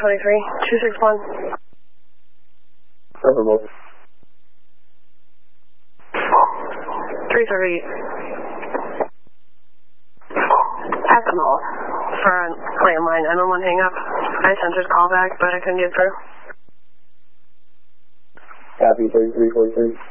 261. Coverable. 338. Ethanol for a landline. M1 hang up. I sent her call back, but I couldn't get through. Copy 3343.